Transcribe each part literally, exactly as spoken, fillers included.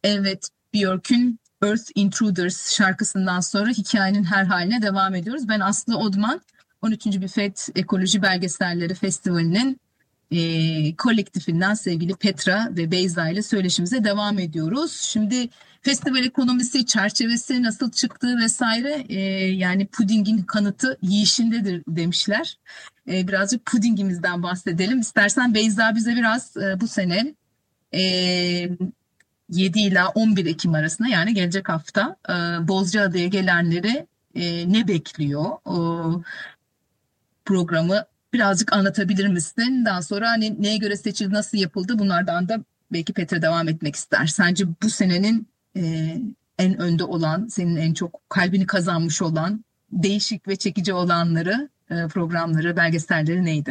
Evet, Björk'ün Earth Intruders şarkısından sonra hikayenin her haline devam ediyoruz. Ben Aslı Odman, on üçüncü Bifet Ekoloji Belgeselleri Festivali'nin e, kolektifinden sevgili Petra ve Beyza ile söyleşimize devam ediyoruz. Şimdi festival ekonomisi çerçevesi nasıl çıktığı vesaire, e, yani pudingin kanıtı yiyişindedir demişler. E, birazcık pudingimizden bahsedelim. İstersen Beyza bize biraz e, bu sene e, yedi ila on bir Ekim arasında, yani gelecek hafta, e, Bozcaada'ya gelenleri e, ne bekliyor? O programı birazcık anlatabilir misin? Daha sonra hani neye göre seçildi, nasıl yapıldı? Bunlardan da belki Petra devam etmek ister. Sence bu senenin e, en önde olan, senin en çok kalbini kazanmış olan, değişik ve çekici olanları, e, programları, belgeselleri neydi?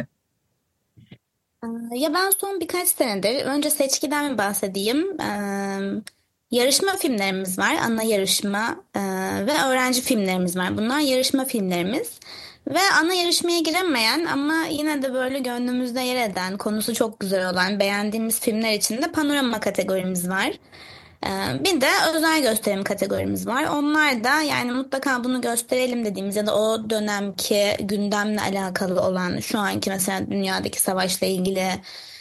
Ya ben son birkaç senedir, önce seçkiden mi bahsedeyim? Ee, yarışma filmlerimiz var, ana yarışma e, ve öğrenci filmlerimiz var. Bunlar yarışma filmlerimiz. Ve ana yarışmaya giremeyen ama yine de böyle gönlümüzde yer eden, konusu çok güzel olan, beğendiğimiz filmler için de panorama kategorimiz var. Ee, Bir de özel gösterim kategorimiz var. Onlar da yani mutlaka bunu gösterelim dediğimiz ya da o dönemki gündemle alakalı olan, şu anki mesela dünyadaki savaşla ilgili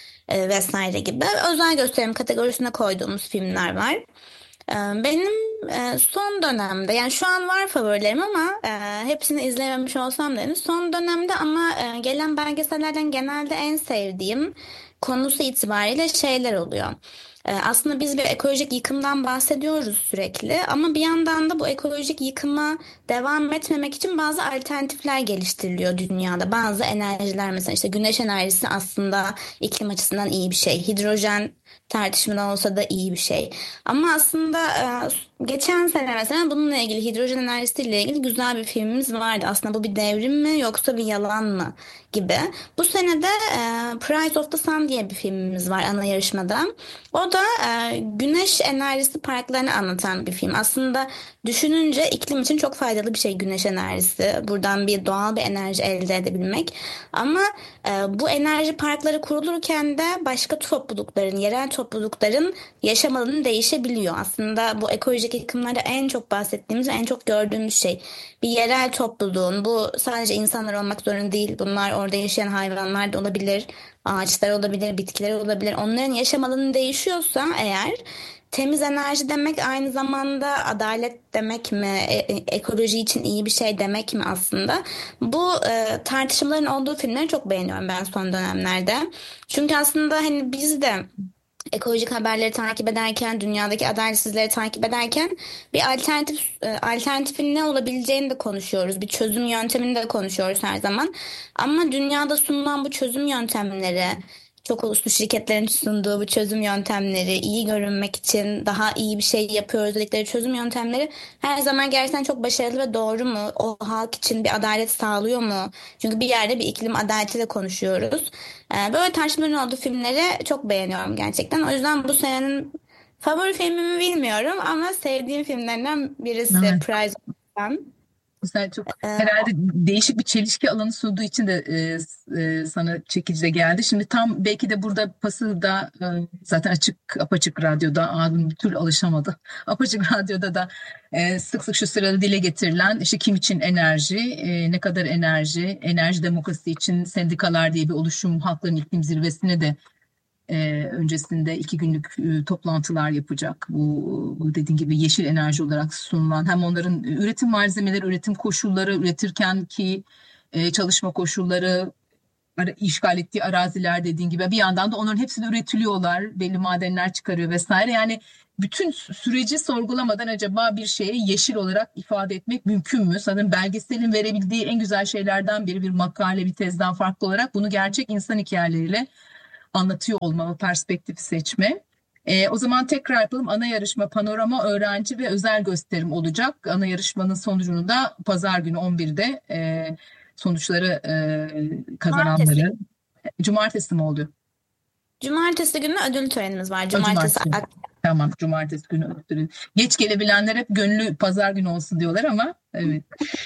e, vesaire gibi özel gösterim kategorisine koyduğumuz filmler var. Ee, Benim e, son dönemde, yani şu an var favorilerim ama e, hepsini izlememiş olsam da henüz son dönemde, ama e, gelen belgesellerden genelde en sevdiğim konusu itibariyle şeyler oluyor. E, Aslında biz bir ekolojik yıkımdan bahsediyoruz sürekli, ama bir yandan da bu ekolojik yıkıma devam etmemek için bazı alternatifler geliştiriliyor dünyada. Bazı enerjiler, mesela işte güneş enerjisi aslında iklim açısından iyi bir şey. Hidrojen tartışmalı olsa da iyi bir şey. Ama aslında e, geçen sene mesela bununla ilgili, hidrojen enerjisiyle ilgili güzel bir filmimiz vardı. Aslında bu bir devrim mi yoksa bir yalan mı gibi. Bu sene de e, Price of the Sun diye bir filmimiz var ana yarışmada. O da e, güneş enerjisi parklarını anlatan bir film. Aslında düşününce iklim için çok faydalı bir şey güneş enerjisi. Buradan bir doğal bir enerji elde edebilmek. Ama e, bu enerji parkları kurulurken de başka toplulukların, yerel toplulukların yaşam alanı değişebiliyor. Aslında bu ekolojik yıkımlarda en çok bahsettiğimiz ve en çok gördüğümüz şey bir yerel topluluğun, bu sadece insanlar olmak zorunda değil, bunlar orada yaşayan hayvanlar da olabilir, ağaçlar olabilir, bitkiler olabilir. Onların yaşam alanı değişiyorsa eğer, temiz enerji demek aynı zamanda adalet demek mi, e- e- ekoloji için iyi bir şey demek mi aslında? Bu e, tartışmaların olduğu filmleri çok beğeniyorum ben son dönemlerde. Çünkü aslında hani biz de ekolojik haberleri takip ederken, dünyadaki adaletsizleri takip ederken bir alternatif e, alternatifin ne olabileceğini de konuşuyoruz. Bir çözüm yöntemini de konuşuyoruz her zaman. Ama dünyada sunulan bu çözüm yöntemleri, çok uluslu şirketlerin sunduğu bu çözüm yöntemleri, iyi görünmek için daha iyi bir şey yapıyoruz dedikleri çözüm yöntemleri her zaman gerçekten çok başarılı ve doğru mu? O halk için bir adalet sağlıyor mu? Çünkü bir yerde bir iklim adaleti de konuşuyoruz. Ee, Böyle tartışmaların olduğu filmleri çok beğeniyorum gerçekten. O yüzden bu senenin favori filmimi bilmiyorum ama sevdiğim filmlerinden birisi Evet. Price of Sun. Güzel, çok Ee, herhalde değişik bir çelişki alanı sunduğu için de e, e, sana çekici de geldi. Şimdi tam belki de burada pası da e, zaten açık apaçık radyoda, ağzım bir türlü alışamadı. Apaçık radyoda da e, sık sık şu sırada dile getirilen, işte kim için enerji, e, ne kadar enerji, enerji demokrasi için sendikalar diye bir oluşum, halkların iklim zirvesine de ee, öncesinde iki günlük e, toplantılar yapacak. Bu, bu dediğim gibi yeşil enerji olarak sunulan, hem onların üretim malzemeleri, üretim koşulları, üretirken ki e, çalışma koşulları, ara- işgal ettiği araziler, dediğin gibi bir yandan da onların hepsini üretiliyorlar, belli madenler çıkarıyor vesaire. Yani bütün sü- süreci sorgulamadan acaba bir şeye yeşil olarak ifade etmek mümkün mü? Sanırım belgeselin verebildiği en güzel şeylerden biri, bir makale, bir tezden farklı olarak bunu gerçek insan hikayeleriyle anlatıyor olma, o perspektifi seçme. E, o zaman tekrar yapalım. Ana yarışma panorama, öğrenci ve özel gösterim olacak. Ana yarışmanın sonucunu da pazar günü on birde e, sonuçları e, Cumartesi. kazananları. Cumartesi mi oluyor? Cumartesi günü ödül törenimiz var. O Cumartesi cumartesi. ak- Tamam, cumartesi günü ötürü. Geç gelebilenler hep gönlü pazar günü olsun diyorlar ama evet.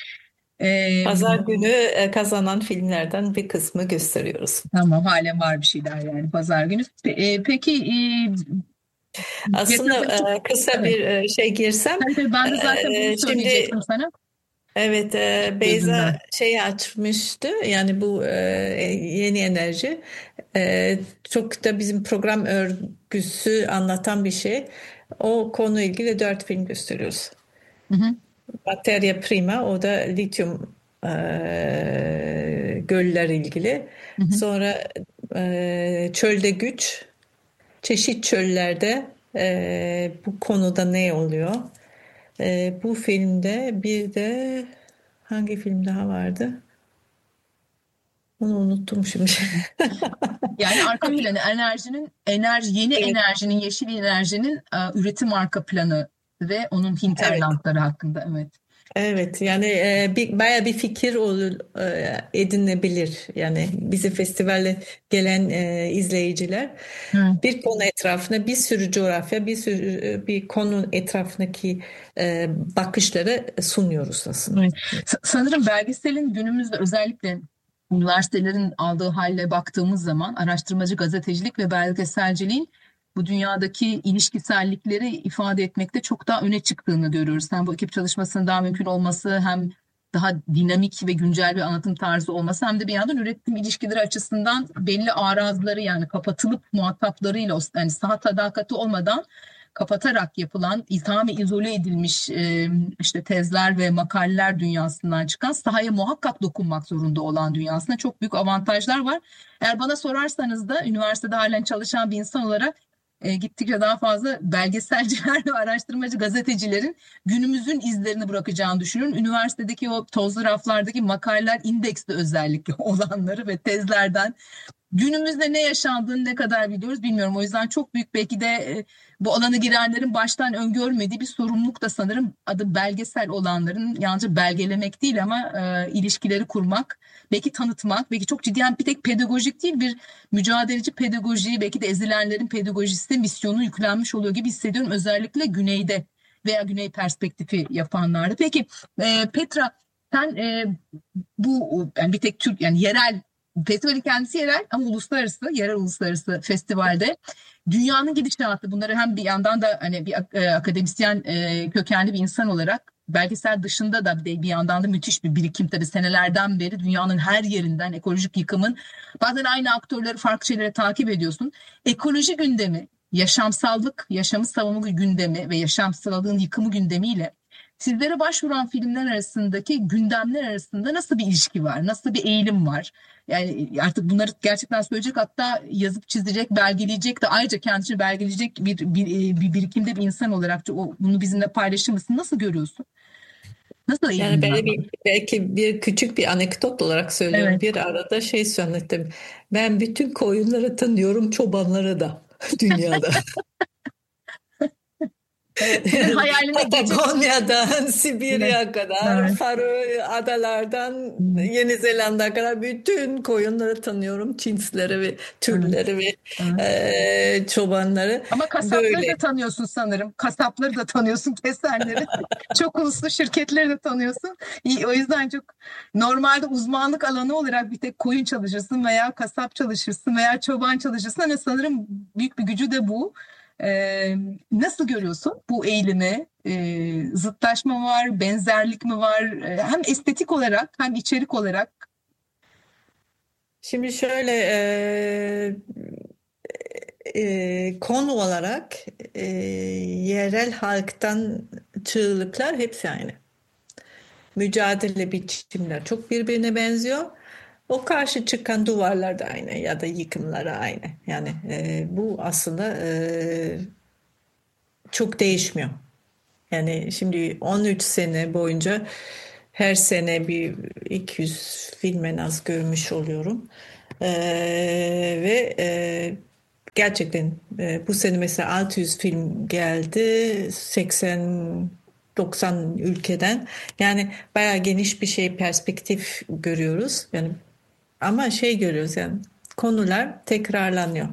E, Pazar günü e, kazanan filmlerden bir kısmı gösteriyoruz. tamam, halen var bir şeyler yani pazar günü. Pe- e, peki, e, Aslında Getirdim çok. e, kısa Evet. bir e, şey girsem, Tabii tabii, ben de zaten bunu e, şimdi söyleyecektim sana. evet, e, Beyza Gözünden. şey açmıştı, yani bu e, yeni enerji. E, çok da bizim program örgüsü anlatan bir şey. O konu ilgili dört film gösteriyoruz. Hı hı, Materia prima, o da lityum e, göller ilgili. hı hı. Sonra e, çölde güç, çeşit çöllerde e, bu konuda ne oluyor? E, bu filmde bir de hangi film daha vardı? Onu unuttum şimdi. Yani arka planı enerjinin enerji yeni Evet, enerjinin yeşil enerjinin e, üretim arka planı ve onun evet. hinterlandları hakkında, evet. Evet, yani e, bir, baya bir fikir olur, e, edinebilir. Yani bizi festivale gelen e, izleyiciler Hı. bir konu etrafına bir sürü coğrafya, bir sürü e, bir konu etrafındaki e, bakışları sunuyoruz aslında. Evet. Sa- Sanırım belgeselin günümüzde özellikle üniversitelerin aldığı halle baktığımız zaman araştırmacı gazetecilik ve belgeselciliğin bu dünyadaki ilişkisellikleri ifade etmekte çok daha öne çıktığını görüyoruz. Hem bu ekip çalışmasının daha mümkün olması, hem daha dinamik ve güncel bir anlatım tarzı olması, hem de bir yandan üretim ilişkileri açısından belli arazileri, yani kapatılıp muhataplarıyla, yani saha tadakati olmadan kapatarak yapılan, tamamen izole edilmiş e, işte tezler ve makaleler dünyasından çıkan, sahaya muhakkak dokunmak zorunda olan dünyasında çok büyük avantajlar var. Eğer bana sorarsanız da üniversitede halen çalışan bir insan olarak e, gittikçe daha fazla belgeselciler ve araştırmacı gazetecilerin günümüzün izlerini bırakacağını düşünüyorum. Üniversitedeki o tozlu raflardaki makaleler, indekste özellikle olanları ve tezlerden günümüzde ne yaşandığını ne kadar biliyoruz bilmiyorum. O yüzden çok büyük, belki de e, bu alana girenlerin baştan öngörmediği bir sorumluluk da sanırım, adı belgesel olanların yalnızca belgelemek değil ama e, ilişkileri kurmak, belki tanıtmak, belki çok ciddi, yani bir tek pedagojik değil, bir mücadeleci pedagoji, belki de ezilenlerin pedagojisi misyonu yüklenmiş oluyor gibi hissediyorum. Özellikle güneyde veya güney perspektifi yapanlarda. Peki e, Petra, sen e, bu yani bir tek Türk, yani yerel, festivalin kendisi yerel ama uluslararası, yerel uluslararası festivalde dünyanın gidişatı, bunları hem bir yandan da hani bir e, akademisyen e, kökenli bir insan olarak belgesel dışında da bir, bir yandan da müthiş bir birikim, tabii senelerden beri dünyanın her yerinden ekolojik yıkımın, bazen aynı aktörleri farklı şeylere takip ediyorsun. Ekoloji gündemi, yaşamsallık, yaşamı savunma gündemi ve yaşamsallığın yıkımı gündemiyle sizlere başvuran filmler arasındaki gündemler arasında nasıl bir ilişki var? Nasıl bir eğilim var? Yani artık bunları gerçekten söyleyecek, hatta yazıp çizecek, belgeleyecek de, ayrıca kendisini belgeleyecek bir, bir, bir birikimde bir insan olarak o, bunu bizimle paylaşır mısın? Nasıl görüyorsun? Nasıl Yani eğilimler böyle var? bir, belki bir küçük bir anekdot olarak söylüyorum. Evet. Bir arada şey söyledim. Ben bütün koyunları tanıyorum, çobanları da dünyada. Evet. Senin hayaline gece Patagonya'dan evet. Sibirya'ya kadar, Evet. Faroe Adalardan Hmm. Yeni Zelanda'ya kadar bütün koyunları tanıyorum. Cinsleri ve Evet. türleri ve Evet. e, çobanları. Ama kasapları Böyle. da tanıyorsun sanırım. Kasapları da tanıyorsun, kesenleri. Çok uluslu şirketleri de tanıyorsun. İyi, o yüzden çok, normalde uzmanlık alanı olarak bir tek koyun çalışırsın veya kasap çalışırsın veya çoban çalışırsın. Ama sanırım büyük bir gücü de bu. Ee, nasıl görüyorsun bu eğilimi? Ee, zıtlaşma var, benzerlik mi var? Ee, hem estetik olarak hem içerik olarak. Şimdi şöyle, e, e, konu olarak e, yerel halktan çığlıklar hepsi aynı. Mücadele biçimler çok birbirine benziyor. O karşı çıkan duvarlar da aynı ya da yıkımları aynı. Yani e, bu aslında e, çok değişmiyor. Yani şimdi on üç sene boyunca her sene bir iki yüz film en az görmüş oluyorum. E, ve e, gerçekten e, bu sene mesela altı yüz film geldi, seksen doksan ülkeden. Yani bayağı geniş bir şey, perspektif görüyoruz. Yani ama şey görüyoruz, yani konular tekrarlanıyor.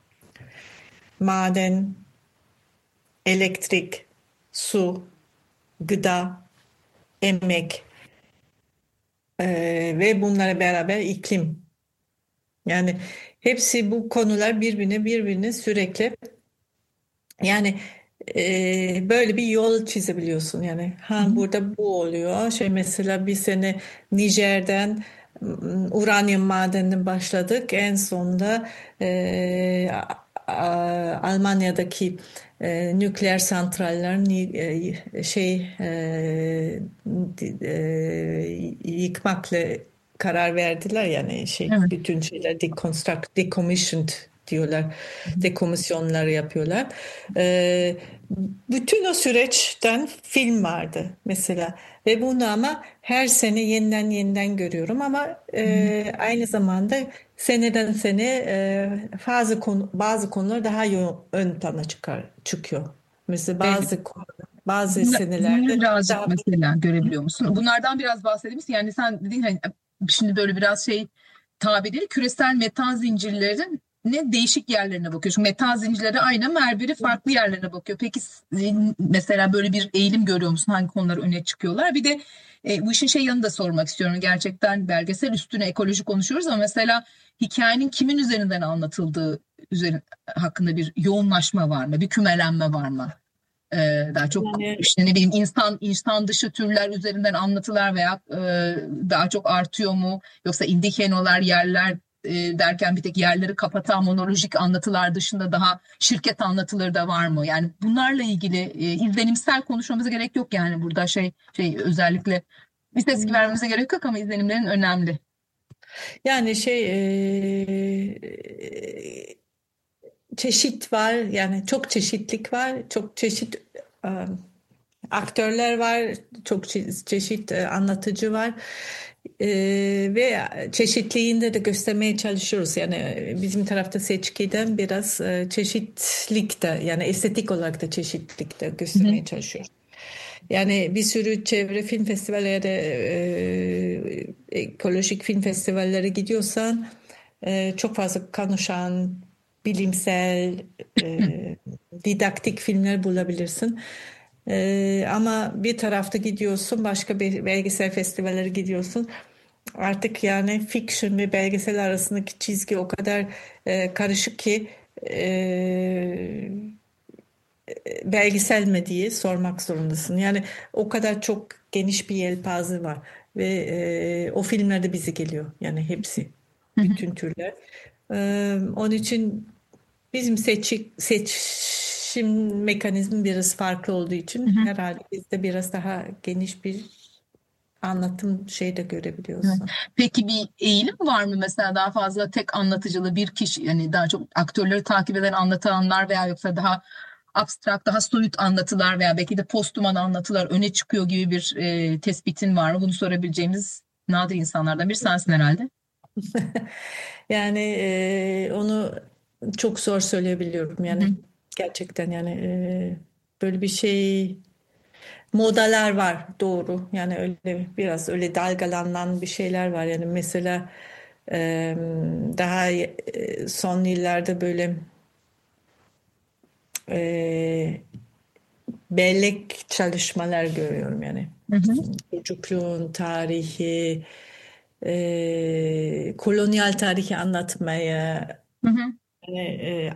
Maden, elektrik, su, gıda, emek e, ve bunlara beraber iklim. Yani hepsi bu konular birbirine birbirine sürekli Yani e, böyle bir yol çizebiliyorsun yani Hı ha hı. burada bu oluyor şey mesela bir sene Nijer'den m, uranyum madenine başladık en sonunda e, a- a- Almanya'daki e, nükleer santrallerin y- e, şey e, di- e, yıkmakla karar verdiler yani şey Evet. bütün şeyler deconstruct decommissioned diyorlar dekomisyonları yapıyorlar. Ee, Bütün o süreçten film vardı mesela ve bunu ama her sene yeniden yeniden görüyorum ama Hı hı. e, aynı zamanda seneden sene e, bazı konu bazı konular daha yo- ön plana çıkar çıkıyor. Mesela Evet. bazı konu- bazı Bunla- Bunları senelerde birazcık daha mesela görebiliyor musun? Bunlardan biraz bahsedebilir misin? Yani sen dedin hani şimdi böyle biraz şey tabiriyle küresel meta zincirlerin ne değişik yerlerine bakıyor. Çünkü meta zincirleri aynı ama her biri farklı yerlerine bakıyor. Peki s- mesela böyle bir eğilim görüyor musun? Hangi konular öne çıkıyorlar? Bir de e, bu işin şey yanını da sormak istiyorum. Gerçekten belgesel üstüne ekoloji konuşuyoruz ama mesela hikayenin kimin üzerinden anlatıldığı üzerine hakkında bir yoğunlaşma var mı? Bir kümelenme var mı? Ee, daha çok yani işte ne bileyim insan insan dışı türler üzerinden anlatılar veya e, daha çok artıyor mu yoksa indikenolar yerler e, derken bir tek yerleri kapatan monolojik anlatılar dışında daha şirket anlatıları da var mı? Yani bunlarla ilgili e, izlenimsel konuşmamıza gerek yok yani burada şey şey özellikle bir ses vermemize gerek yok ama izlenimlerin önemli. yani şey e, çeşit var yani çok çeşitlik var çok çeşit e, aktörler var çok çe- çeşit e, anlatıcı var. E, Ve çeşitliğinde de göstermeye çalışıyoruz yani e, bizim tarafta seçkiden biraz e, çeşitlik de yani estetik olarak da çeşitlilik de Hı hı. göstermeye çalışıyoruz. Yani bir sürü çevre film festivalleri, e, ekolojik film festivallere gidiyorsan e, çok fazla konuşan, bilimsel, e, didaktik filmler bulabilirsin. E, ama bir tarafta gidiyorsun, başka bir belgesel festivallere gidiyorsun. Artık yani fiction ve belgesel arasındaki çizgi o kadar e, karışık ki e, belgesel mi diye sormak zorundasın. Yani o kadar çok geniş bir yelpaze var ve e, o filmlerde bize geliyor. Yani hepsi, Hı hı. bütün türler. E, onun için bizim seçi, seçim mekanizmi biraz farklı olduğu Hı için hı. herhalde bizde biraz daha geniş bir anlatım şey de Evet. görebiliyorsun. Peki bir eğilim var mı mesela daha fazla tek anlatıcılı bir kişi yani daha çok aktörleri takip eden anlatanlar veya yoksa daha abstrakt daha soyut anlatılar veya belki de posthuman anlatılar öne çıkıyor gibi bir e, tespitin var mı? Bunu sorabileceğimiz nadir insanlardan bir sensin herhalde. Yani e, onu çok zor söyleyebiliyorum. Hı hı. Yani gerçekten yani e, böyle bir şey modalar var doğru. Yani öyle biraz öyle dalgalanan bir şeyler var. Yani mesela e, daha e, son yıllarda böyle e, bellek çalışmalar görüyorum yani. Hı hı. Çocukluğun tarihi, e, kolonyal tarihi anlatmaya, Hı hı. yani, e,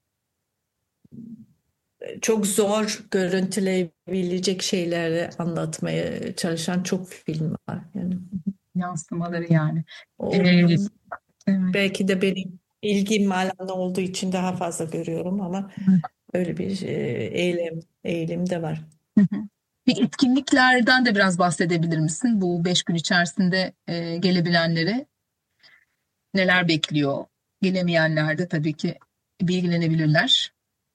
çok zor görüntüleyebilecek şeyleri anlatmaya çalışan çok film var. Yani Yansımaları yani. E, o evet. belki de benim ilgim alanda olduğu için daha fazla görüyorum ama öyle bir e, eylem eğilim de var. Hı hı. Peki etkinliklerden de biraz bahsedebilir misin? Bu beş gün içerisinde e, gelebilenlere neler bekliyor? Gelemeyenler de tabii ki bilgilenebilirler.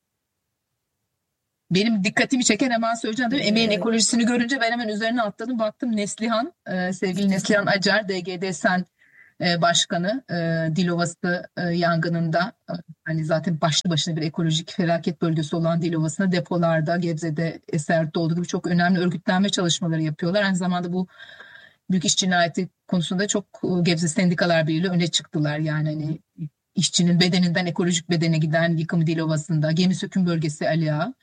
Benim dikkatimi çeken hemen söyleyeceğim değil mi? Emeğin E, ekolojisini görünce ben hemen üzerine atladım. Baktım Neslihan, e, sevgili Neslihan Acar, D G D Sen e, Başkanı, e, Dilovası e, yangınında e, hani zaten başlı başına bir ekolojik felaket bölgesi olan Dilovası'na depolarda, Gebze'de, Eser'de olduğu gibi çok önemli örgütlenme çalışmaları yapıyorlar. Aynı zamanda bu büyük iş cinayeti konusunda çok e, Gebze Sendikalar Birliği öne çıktılar. Yani hani işçinin bedeninden ekolojik bedene giden yıkım Dilovası'nda, gemi söküm bölgesi Ali Ağa.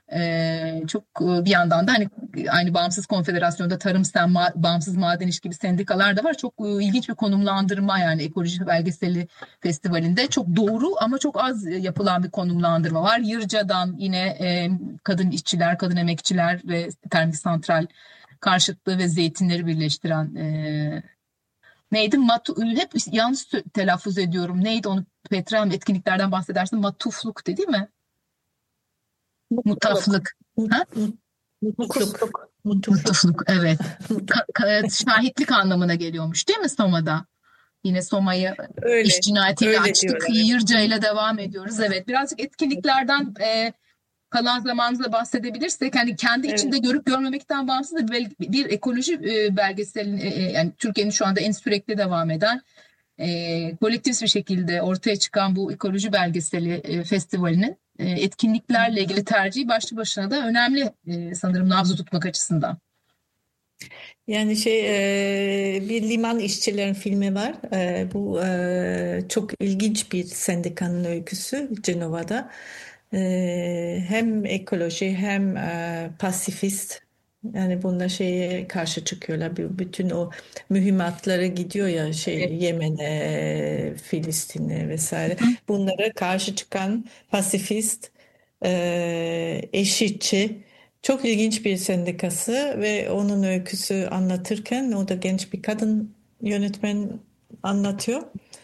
Ee, çok e, bir yandan da hani aynı Bağımsız Konfederasyon'da Tarım Sen, Ma- Bağımsız Maden İş gibi sendikalar da var. Çok e, ilginç bir konumlandırma, yani ekoloji belgeseli festivalinde çok doğru ama çok az yapılan bir konumlandırma var. Yırca'dan yine e, kadın işçiler, kadın emekçiler ve termik santral karşıtlığı ve zeytinleri birleştiren e, neydi? Matu, hep yanlış telaffuz ediyorum. Neydi onu, Petra, etkinliklerden bahsedersin. Matufluk değil mi? Mutluluk. Mutaflık. Ha? Mutluluk. Mutluluk. Mutaflık, evet. Ka- ka- şahitlik anlamına geliyormuş değil mi Soma'da? Yine Soma'yı iş Öyle. cinayetiyle Öyle açtık. diyorlar. Yırca ile devam ediyoruz. Evet, birazcık etkinliklerden e, kalan zamanımızda bahsedebilirsek, hani kendi Evet. içinde görüp görmemekten bağımsız da bir, bir ekoloji e, belgeselin, e, e, yani Türkiye'nin şu anda en sürekli devam eden, e, kolektif bir şekilde ortaya çıkan bu ekoloji belgeseli e, festivalinin e, etkinliklerle ilgili tercihi başlı başına da önemli, e, sanırım nabzı tutmak açısından. Yani şey e, bir liman işçilerin filmi var. E, bu e, çok ilginç bir sendikanın öyküsü Cenova'da. E, hem ekoloji hem e, pasifist. Yani bunda şeye karşı çıkıyorlar. B- Bütün o mühimmatlara gidiyor ya şey Evet. Yemen'e, Filistin'e vesaire. Hı. Bunlara karşı çıkan pasifist, e, eşitçi, çok ilginç bir sendikası ve onun öyküsü anlatırken o da genç bir kadın yönetmen anlatıyor.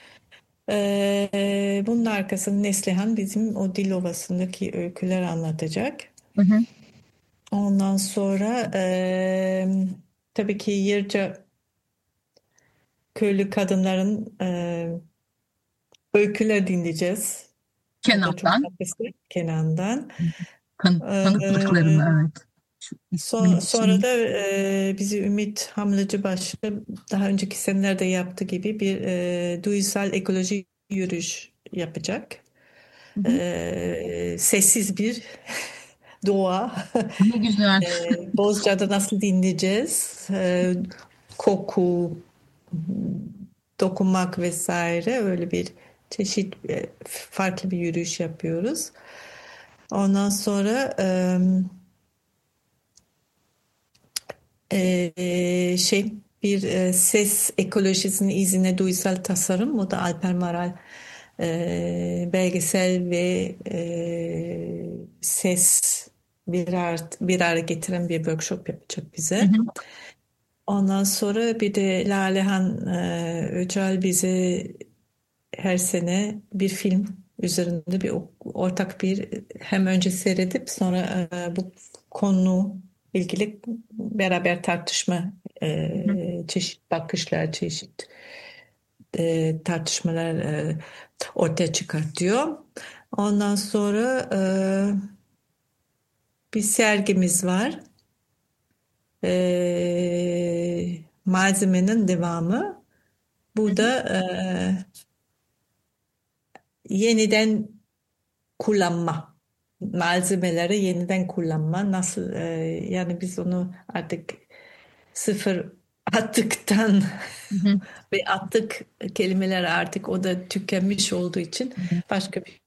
E, bunun arkasında Neslihan bizim o Dilovası'ndaki öyküler anlatacak. Hı hı. Ondan sonra e, tabii ki Yırca köylü kadınların e, öyküler dinleyeceğiz. O da çok Kenan'dan haklısın. Kenan'dan. kan E, tanıklıklarını, evet. Şu son, ismin sonra için. da e, bizi Ümit Hamlıcıbaşı daha önceki senelerde yaptığı gibi bir e, duysal ekoloji yürüyüş yapacak. Hı hı. E, sessiz bir doğa. Ne güzel. E, Bozcaada nasıl dinleyeceğiz? E, koku, dokunmak vesaire öyle bir çeşit e, farklı bir yürüyüş yapıyoruz. Ondan sonra e, e, şey bir e, ses ekolojisinin izine duysal tasarım, o da Alper Maral e, belgesel ve e, ses bir, art, bir araya getiren bir workshop yapacak Hı bize. hı. Ondan sonra bir de Lalehan e, Öcal bize her sene bir film üzerinde bir ortak bir hem önce seyredip sonra e, bu konu ilgili beraber tartışma, Hı hı. e, çeşit bakışlar, çeşit e, tartışmalar e, ortaya çıkartıyor. Ondan sonra e, bir sergimiz var. E, malzemenin devamı. Hı Bu hı. da e, yeniden kullanma, malzemeleri yeniden kullanma nasıl, e, yani biz onu artık sıfır attıktan Hı hı. ve attık kelimeler artık o da tükenmiş olduğu için başka bir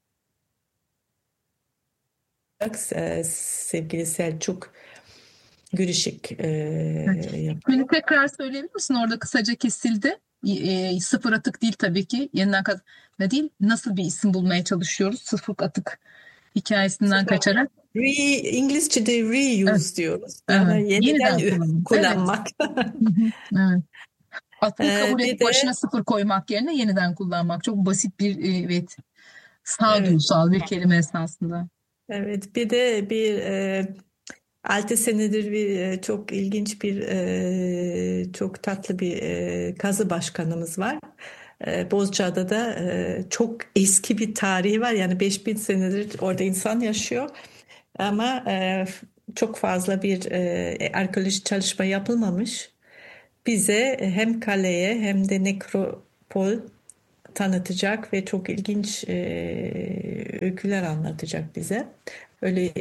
e, sevgili Selçuk Gürüşik e, Evet. yapıyor. Beni tekrar söyleyebilir misin? Orada kısaca kesildi. E, sıfır atık değil tabii ki. Yeniden kat ne değil. Nasıl bir isim bulmaya çalışıyoruz? Sıfır atık hikayesinden Sıfır. kaçarak. Re, İngilizce'de Evet, reuse diyoruz. evet. Yani Yeniden yeniden kullanım. Evet. kullanmak. Hı hı. Evet. Atığı E, kabul bir edip başına de sıfır koymak yerine yeniden kullanmak. Çok basit bir, e, evet, evet. sağduyusal bir kelime esasında. Evet, bir de bir e, altı senedir bir e, çok ilginç bir e, çok tatlı bir e, kazı başkanımız var. E, Bozcaada'da e, çok eski bir tarihi var. Yani beş bin senedir orada insan yaşıyor. Ama e, çok fazla bir e, arkeolojik çalışma yapılmamış. Bize hem kaleye hem de nekropol tanıtacak ve çok ilginç e, öyküler anlatacak bize. Öyle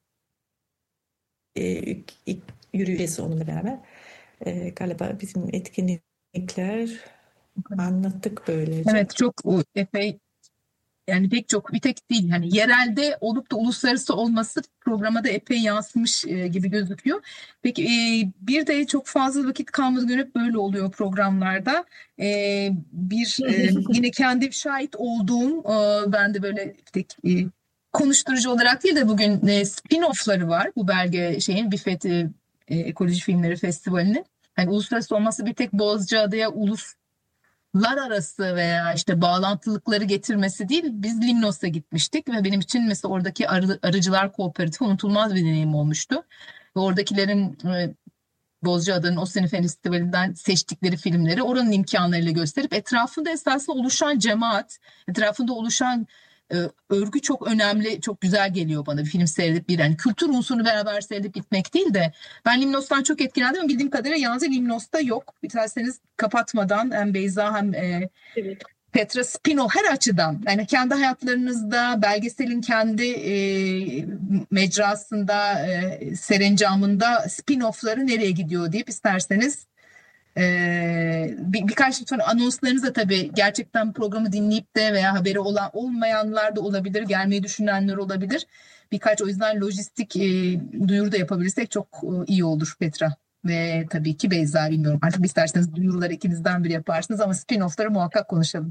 e, ilk yürüyeceğiz onunla beraber. E, galiba bizim etkinlikler anlattık böylece. Evet, çok o, epey yani pek çok, bir tek değil, yani yerelde olup da uluslararası olması programa da epey yansımış e, gibi gözüküyor. Peki e, bir de çok fazla vakit kalmadı, hep böyle oluyor programlarda. E, bir e, yine kendim şahit olduğum, e, ben de böyle tek e, konuşturucu olarak değil de bugün e, spin-off'ları var bu belge şeyin, BİFET e, e, Ekoloji Filmleri Festivali'nin. Yani uluslararası olması bir tek Bozcaada'ya ulus lar arası veya işte bağlantılıkları getirmesi değil. Biz Limnos'a gitmiştik ve benim için mesela oradaki arı, arıcılar kooperatifi unutulmaz bir deneyim olmuştu. Ve oradakilerin e, Bozcaada'nın o sene festivalinden seçtikleri filmleri oranın imkanlarıyla gösterip etrafında esasında oluşan cemaat, etrafında oluşan e, örgü çok önemli, çok güzel geliyor bana. Bir film seyredip bir, yani kültür unsurunu beraber seyredip gitmek değil de, ben Limnos'tan çok etkilendim ama bildiğim kadarıyla yalnızca Limnos'ta yok. İsterseniz kapatmadan hem Beyza hem e, Evet. Petra, spin-off her açıdan, yani kendi hayatlarınızda, belgeselin kendi e, mecrasında, e, serencamında spin-off'ları nereye gidiyor deyip isterseniz e, bir, birkaç lütfen anonslarınızla, tabii gerçekten programı dinleyip de veya haberi olan olmayanlar da olabilir, gelmeyi düşünenler olabilir. Birkaç, o yüzden lojistik e, duyuru da yapabilirsek çok e, iyi olur Petra. Ve tabii ki Beyza, bilmiyorum artık isterseniz duyuruları ikinizden biri yaparsınız ama spin-off'ları muhakkak konuşalım.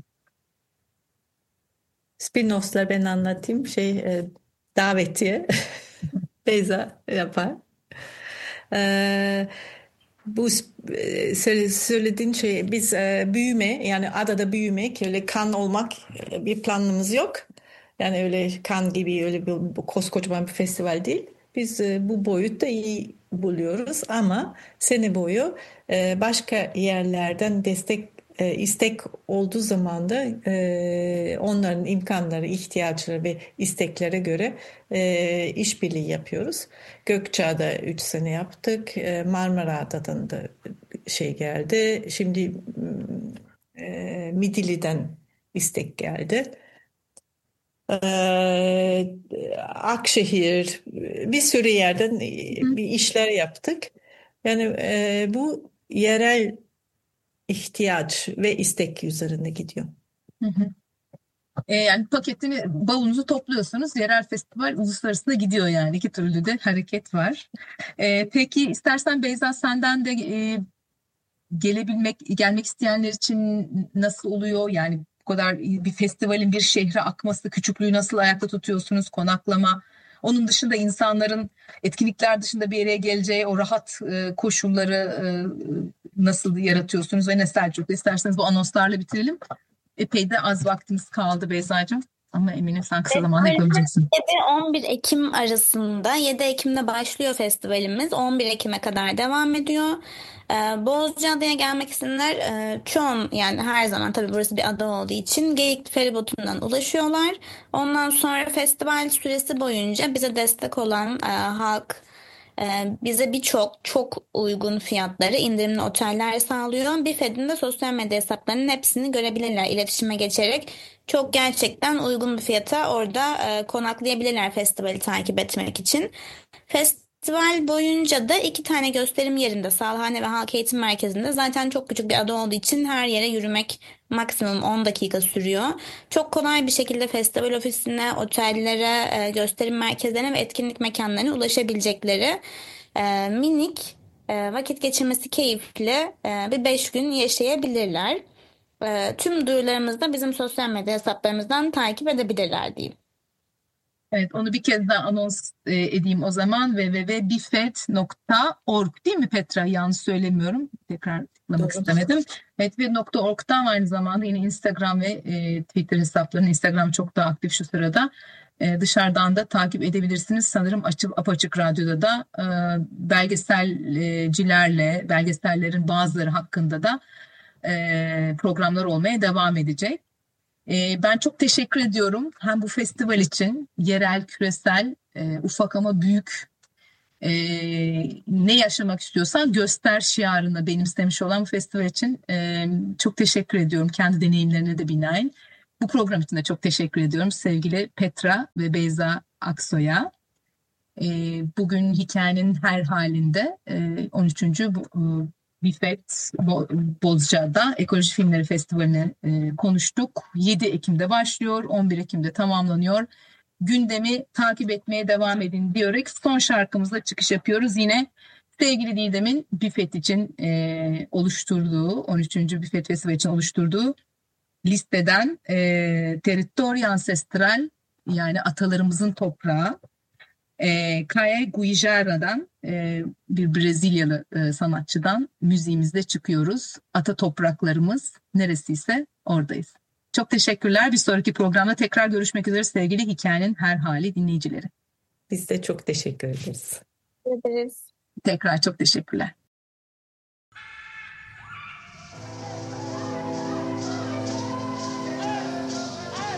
Spin-off'lar ben anlatayım. Şey e, davetiye Beyza yapar. E, bu e, söyle- söylediğin şey, biz e, büyüme, yani adada büyümek, öyle kan olmak e, bir planımız yok. Yani öyle kan gibi öyle bir, bu koskocaman bir festival değil. Biz e, bu boyutta iyi buluyoruz ama sene boyu e, başka yerlerden destek e, istek olduğu zaman da e, onların imkanları, ihtiyaçları ve isteklere göre e, işbirliği yapıyoruz. Gökçeada üç sene yaptık. E, Marmara Adadan da şey geldi. Şimdi e, Midilli'den istek geldi. Ee, Akşehir, bir sürü yerden Hı bir işler yaptık. Yani e, bu yerel ihtiyaç ve istek üzerinde gidiyor. hı. Hı. E, yani paketini, bavulunuzu topluyorsunuz. Yerel festival uluslararası da gidiyor yani. İki türlü de hareket var. E, peki istersen Beyza, senden de e, gelebilmek, gelmek isteyenler için nasıl oluyor? Yani bu kadar bir festivalin bir şehre akması, küçüklüğü nasıl ayakta tutuyorsunuz? Konaklama. Onun dışında insanların etkinlikler dışında bir yere geleceği o rahat e, koşulları e, nasıl yaratıyorsunuz? Ve ne, Selçuk'ta isterseniz bu anonslarla bitirelim. Epey de az vaktimiz kaldı Beyza'cığım. Ama eminim sen kısa zamanda yapabileceksin. yedi on bir Ekim arasında, yedi Ekim'de başlıyor festivalimiz. on bir Ekim'e kadar devam ediyor. Ee, Bozcaada'ya gelmek isteyenler e, çoğun, yani her zaman, tabii burası bir ada olduğu için, Geyikli feribotundan ulaşıyorlar. Ondan sonra festival süresi boyunca bize destek olan e, halk e, bize birçok çok uygun fiyatları indirimli oteller sağlıyor. BİFED'in de sosyal medya hesaplarının hepsini görebilirler. İletişime geçerek çok gerçekten uygun bir fiyata orada e, konaklayabilirler festivali takip etmek için. Festival boyunca da iki tane gösterim yerinde, Salhane ve Halk Eğitim Merkezi'nde, zaten çok küçük bir ada olduğu için her yere yürümek maksimum on dakika sürüyor. Çok kolay bir şekilde festival ofisine, otellere, e, gösterim merkezlerine ve etkinlik mekanlarına ulaşabilecekleri e, minik, e, vakit geçirmesi keyifli e, bir beş gün yaşayabilirler. E, tüm duyurularımızı da bizim sosyal medya hesaplarımızdan takip edebilirler diyeyim. Evet, onu bir kez daha anons e, edeyim o zaman. double-u double-u double nokta bifet nokta org değil mi Petra? Yanlış söylemiyorum. Tekrar tıklamak Doğru. istemedim. Evet, ve .org'dan aynı zamanda yine Instagram ve e, Twitter hesaplarını, Instagram çok daha aktif şu sırada. E, dışarıdan da takip edebilirsiniz. Sanırım Açık Apaçık Radyo'da da e, belgeselcilerle, belgesellerin bazıları hakkında da e, programlar olmaya devam edecek. E, ben çok teşekkür ediyorum. Hem bu festival için yerel, küresel, e, ufak ama büyük, e, ne yaşamak istiyorsan göster şiarını benimsemiş olan bu festival için e, çok teşekkür ediyorum. Kendi deneyimlerine de binaen. Bu program için de çok teşekkür ediyorum sevgili Petra ve Beyza Aksoy'a. E, bugün hikayenin her halinde e, on üçüncü bu, Bifet Bo- Bozcaada Ekoloji Filmleri Festivali'ne e, konuştuk. yedi Ekim'de başlıyor, on bir Ekim'de tamamlanıyor. Gündemi takip etmeye devam edin diyerek son şarkımızla çıkış yapıyoruz. Yine sevgili Didem'in Bifet için e, oluşturduğu, on üçüncü Bifet Festivali için oluşturduğu listeden e, Territorio Ancestral, yani atalarımızın toprağı, e, Cae Guijara'dan, e, bir Brezilyalı e, sanatçıdan müziğimizde çıkıyoruz. Ata topraklarımız neresiyse oradayız. Çok teşekkürler. Bir sonraki programda tekrar görüşmek üzere sevgili Hikayenin Her Hali dinleyicileri. Biz de çok teşekkür ederiz. Teşekkür ederiz. Tekrar çok teşekkürler.